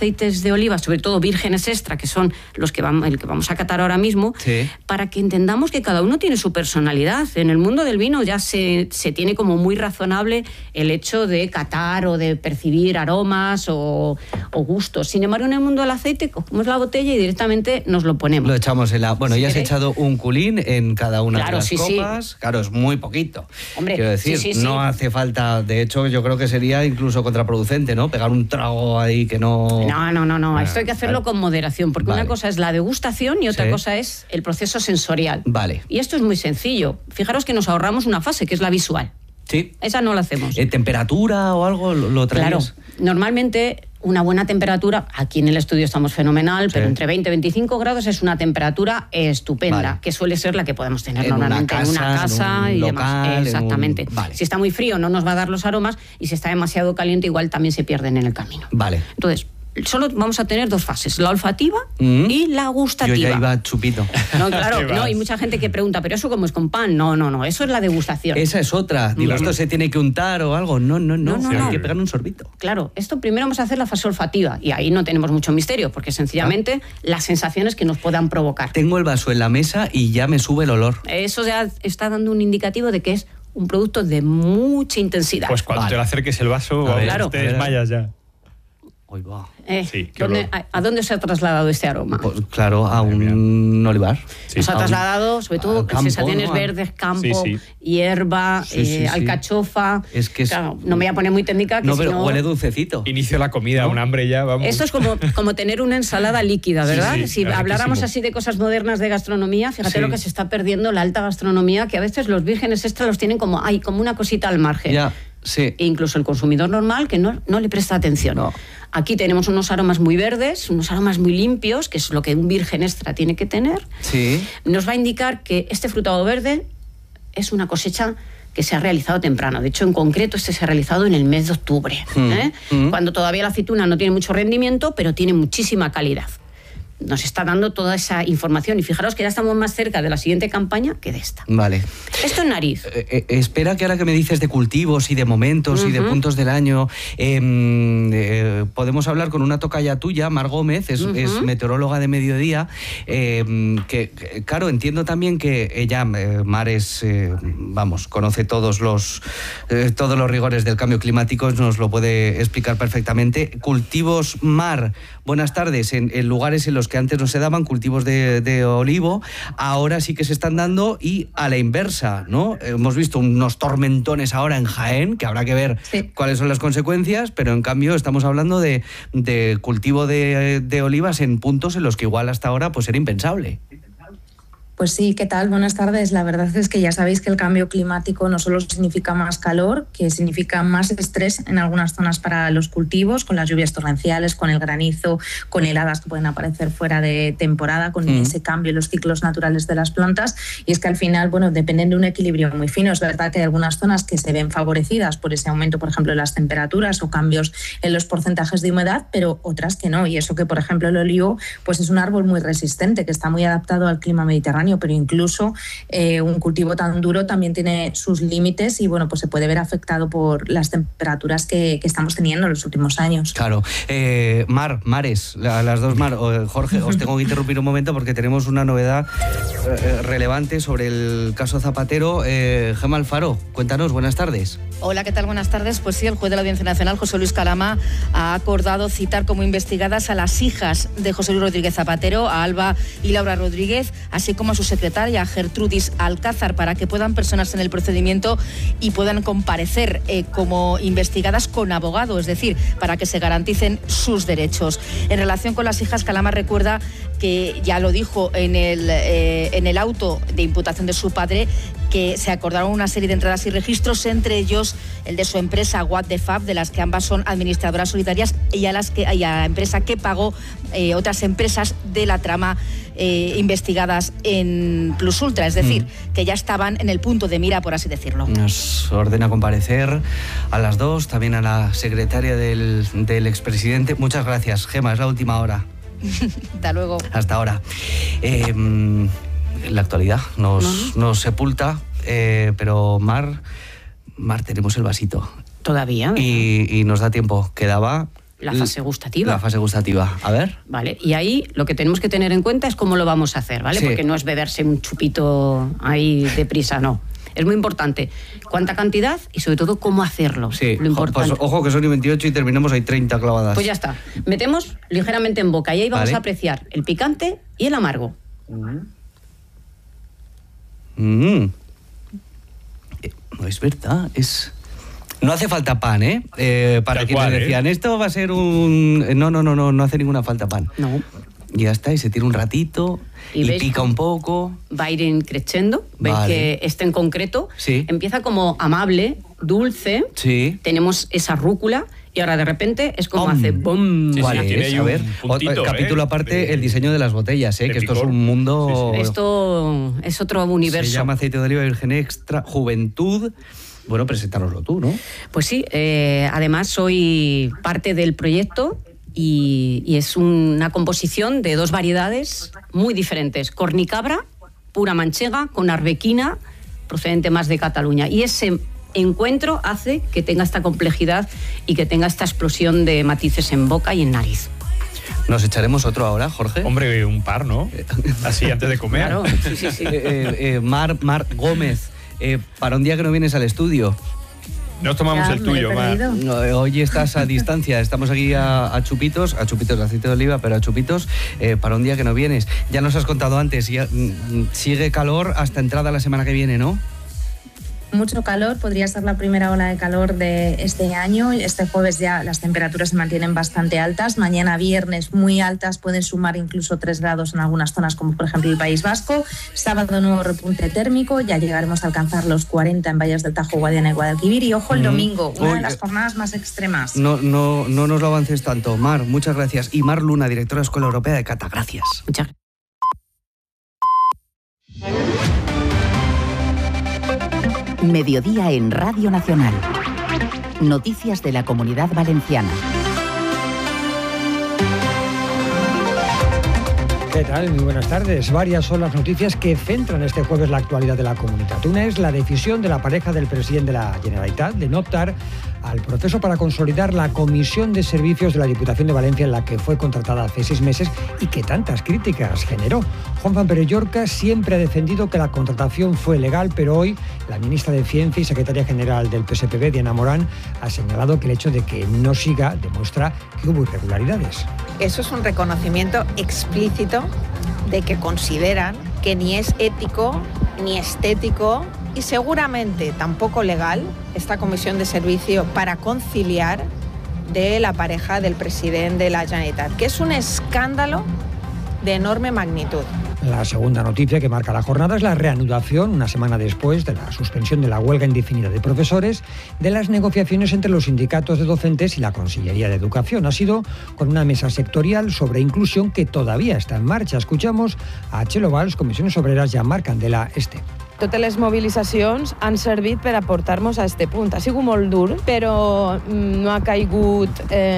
aceites de oliva, sobre todo vírgenes extra, que son el que vamos a catar ahora mismo, sí, para que entendamos que cada uno tiene su personalidad. En el mundo del vino ya se tiene como muy razonable el hecho de catar o de percibir aromas o gustos. Sin embargo, en el mundo del aceite, cogemos la botella y directamente nos lo ponemos. Lo echamos en la... Bueno, ya has echado un culín en cada una de las sí, copas. Sí. Claro, es muy poquito. Hombre, quiero decir, sí. no hace falta... De hecho, yo creo que sería incluso contraproducente, ¿no? Pegar un trago ahí que no... No. Esto hay que hacerlo con moderación, porque una cosa es la degustación y otra cosa es el proceso sensorial. Vale. Y esto es muy sencillo. Fijaros que nos ahorramos una fase, que es la visual. Sí. Esa no la hacemos. ¿Temperatura o algo lo traemos? Claro. Normalmente una buena temperatura, aquí en el estudio estamos fenomenal, pero entre 20 y 25 grados es una temperatura estupenda, que suele ser la que podemos tener normalmente en una casa y local, demás. Exactamente. Si está muy frío no nos va a dar los aromas y si está demasiado caliente igual también se pierden en el camino. Vale. Entonces, solo vamos a tener dos fases, la olfativa y la gustativa. Yo ya iba chupito. No, claro, no, hay mucha gente que pregunta, ¿pero eso cómo es con pan? No, eso es la degustación. Esa es otra. Digo, ¿esto se tiene que untar o algo? No. Hay que pegar un sorbito. Claro, esto primero vamos a hacer la fase olfativa y ahí no tenemos mucho misterio, porque sencillamente las sensaciones que nos puedan provocar. Tengo el vaso en la mesa y ya me sube el olor. Eso ya está dando un indicativo de que es un producto de mucha intensidad. Pues cuando te le acerques el vaso, te desmayas ya. Sí, ¿a dónde se ha trasladado este aroma? Pues claro, a un olivar. Sí. Nos ha trasladado, sobre todo, sensaciones verdes, campo, hierba, alcachofa. Es que claro, no me voy a poner muy técnica. Pero huele dulcecito. Inicio la comida, un hambre ya, vamos. Esto es como tener una ensalada líquida, ¿verdad? Si habláramos así de cosas modernas de gastronomía, fíjate lo que se está perdiendo la alta gastronomía, que a veces los vírgenes extra los tienen como una cosita al margen. Ya. Sí. E incluso el consumidor normal que no le presta atención. No. Aquí tenemos unos aromas muy verdes, unos aromas muy limpios, que es lo que un virgen extra tiene que tener. Sí. Nos va a indicar que este frutado verde es una cosecha que se ha realizado temprano. De hecho, en concreto, este se ha realizado en el mes de octubre, cuando todavía la aceituna no tiene mucho rendimiento, pero tiene muchísima calidad. Nos está dando toda esa información y fijaros que ya estamos más cerca de la siguiente campaña que de esta. Vale. Esto en nariz. Espera que ahora que me dices de cultivos y de momentos y de puntos del año, podemos hablar con una tocaya tuya, Mar Gómez, es meteoróloga de mediodía, que claro, entiendo también que ella, Mar es, conoce todos los rigores del cambio climático, nos lo puede explicar perfectamente. Cultivos, Mar, buenas tardes, en lugares en los que antes no se daban cultivos de olivo, ahora sí que se están dando y a la inversa, ¿no? Hemos visto unos tormentones ahora en Jaén, que habrá que ver cuáles son las consecuencias, pero en cambio estamos hablando de cultivo de olivas en puntos en los que igual hasta ahora pues era impensable. Pues sí, ¿qué tal? Buenas tardes. La verdad es que ya sabéis que el cambio climático no solo significa más calor, que significa más estrés en algunas zonas para los cultivos, con las lluvias torrenciales, con el granizo, con heladas que pueden aparecer fuera de temporada, con ese cambio en los ciclos naturales de las plantas. Y es que al final, dependen de un equilibrio muy fino. Es verdad que hay algunas zonas que se ven favorecidas por ese aumento, por ejemplo, de las temperaturas o cambios en los porcentajes de humedad, pero otras que no. Y eso que, por ejemplo, el olivo pues es un árbol muy resistente, que está muy adaptado al clima mediterráneo, pero incluso un cultivo tan duro también tiene sus límites y pues se puede ver afectado por las temperaturas que estamos teniendo en los últimos años. Claro. Mares, las dos Mar. Jorge, os tengo que interrumpir un momento porque tenemos una novedad relevante sobre el caso Zapatero. Gemma Alfaro, cuéntanos, buenas tardes. Hola, ¿qué tal? Buenas tardes. Pues sí, el juez de la Audiencia Nacional, José Luis Calama, ha acordado citar como investigadas a las hijas de José Luis Rodríguez Zapatero, a Alba y Laura Rodríguez, así como a su secretaria, Gertrudis Alcázar, para que puedan personarse en el procedimiento y puedan comparecer como investigadas con abogado, es decir, para que se garanticen sus derechos. En relación con las hijas, Calama recuerda que ya lo dijo en el auto de imputación de su padre, que se acordaron una serie de entradas y registros, entre ellos el de su empresa What the Fab, de las que ambas son administradoras solidarias, y a la empresa que pagó otras empresas de la trama investigadas en Plus Ultra, es decir, que ya estaban en el punto de mira, por así decirlo. Nos ordena comparecer a las dos, también a la secretaria del expresidente. Muchas gracias, Gemma, es la última hora. Hasta luego. Hasta ahora. La actualidad nos sepulta, pero Mar, tenemos el vasito. Todavía. Y nos da tiempo. Quedaba la fase gustativa. La fase gustativa, a ver. Vale, y ahí lo que tenemos que tener en cuenta es cómo lo vamos a hacer, ¿vale? Sí. Porque no es beberse un chupito ahí deprisa, no. Es muy importante cuánta cantidad y sobre todo cómo hacerlo. Sí, lo importante. Pues, ojo que son y 28 y terminamos ahí 30 clavadas. Pues ya está. Metemos ligeramente en boca y ahí vamos a apreciar el picante y el amargo. No es verdad, es... No hace falta pan, para quienes decían, esto va a ser un... No hace ninguna falta pan. No. Y ya está, y se tira un ratito y pica un poco. Va a ir creciendo. Veis que este en concreto empieza como amable, dulce. Sí. Tenemos esa rúcula y ahora de repente es como hace ¡bum! ¿Cuál es? A ver, puntito, capítulo aparte, el diseño de las botellas, que esto es un mundo... Sí. Esto es otro universo. Se llama aceite de oliva virgen extra, juventud... Bueno, presentároslo tú, ¿no? Pues sí, además soy parte del proyecto y es una composición de 2 variedades muy diferentes. Cornicabra, pura manchega, con arbequina, procedente más de Cataluña. Y ese encuentro hace que tenga esta complejidad y que tenga esta explosión de matices en boca y en nariz. ¿Nos echaremos otro ahora, Jorge? Hombre, un par, ¿no? Así antes de comer. Claro, sí. Mar Gómez. Para un día que no vienes al estudio. Nos tomamos el tuyo, Mar. No, hoy estás a distancia, estamos aquí a chupitos de aceite de oliva, pero a chupitos, para un día que no vienes. Ya nos has contado antes, sigue calor hasta entrada la semana que viene, ¿no? Mucho calor, podría ser la primera ola de calor de este año. Este jueves ya las temperaturas se mantienen bastante altas. Mañana viernes muy altas, pueden sumar incluso 3 grados en algunas zonas, como por ejemplo el País Vasco. Sábado nuevo repunte térmico, ya llegaremos a alcanzar los 40 en Valles del Tajo, Guadiana y Guadalquivir. Y ojo el domingo, una de las jornadas más extremas. No nos lo avances tanto. Mar, muchas gracias. Y Mar Luna, directora de Escuela Europea de Cata, gracias. Muchas gracias. Mediodía en Radio Nacional. Noticias de la Comunidad Valenciana. ¿Qué tal? Muy buenas tardes. Varias son las noticias que centran este jueves la actualidad de la comunidad. Una es la decisión de la pareja del presidente de la Generalitat de no optar al proceso para consolidar la Comisión de Servicios de la Diputación de Valencia, en la que fue contratada hace 6 meses y que tantas críticas generó. Juanfran Pérez Llorca siempre ha defendido que la contratación fue legal, pero hoy la ministra de Ciencia y secretaria general del PSPB, Diana Morán, ha señalado que el hecho de que no siga demuestra que hubo irregularidades. Eso es un reconocimiento explícito de que consideran que ni es ético ni estético y seguramente tampoco legal esta comisión de servicio para conciliar de la pareja del presidente de la Generalitat, que es un escándalo de enorme magnitud. La segunda noticia que marca la jornada es la reanudación, una semana después de la suspensión de la huelga indefinida de profesores, de las negociaciones entre los sindicatos de docentes y la Consellería de Educación. Ha sido con una mesa sectorial sobre inclusión que todavía está en marcha. Escuchamos a Txelo Valls, Comissiones Obreres, i a Marc Candela, Totes les mobilitzacions han servit per a portar-nos a este punt. Ha sigut molt dur, però no ha caigut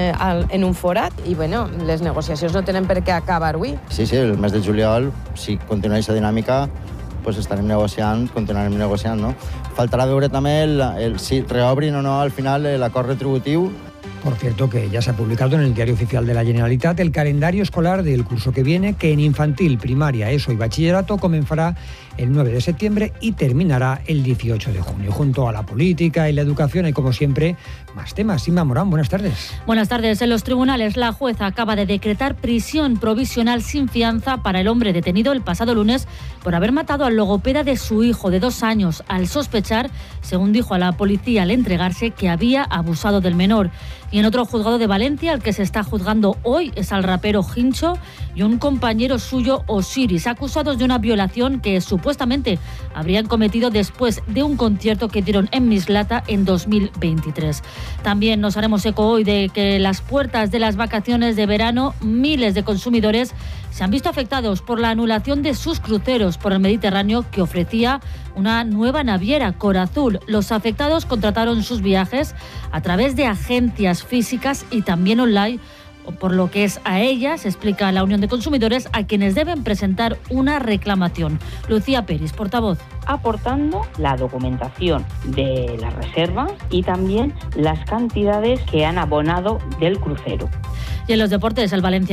en un forat i bueno, les negociacions no tenen per què acabar avui. Sí, el mes de juliol, si continua aquesta dinàmica, pues estarem negociant, continuarem negociant, no? Faltarà veure també si reobrin o no al final l'acord retributiu. Por cierto, que ya se ha publicado en el Diario Oficial de la Generalitat el calendario escolar del curso que viene, que en infantil, primaria, ESO y bachillerato comenzará el 9 de septiembre y terminará el 18 de junio. Junto a la política y la educación hay, como siempre, más temas. Inma Morán, buenas tardes. Buenas tardes. En los tribunales, la jueza acaba de decretar prisión provisional sin fianza para el hombre detenido el pasado lunes por haber matado al logopeda de su hijo de 2 años, al sospechar, según dijo a la policía al entregarse, que había abusado del menor. Y en otro juzgado de Valencia, el que se está juzgando hoy es al rapero Hincho y un compañero suyo, Osiris, acusados de una violación que supuestamente habrían cometido después de un concierto que dieron en Mislata en 2023. También nos haremos eco hoy de que las puertas de las vacaciones de verano, miles de consumidores se han visto afectados por la anulación de sus cruceros por el Mediterráneo que ofrecía una nueva naviera, Corazul. Los afectados contrataron sus viajes a través de agencias físicas y también online por lo que es a ellas, explica la Unión de Consumidores, a quienes deben presentar una reclamación. Lucía Peris, portavoz. Aportando la documentación de las reservas y también las cantidades que han abonado del crucero. Y en los deportes, el Valencia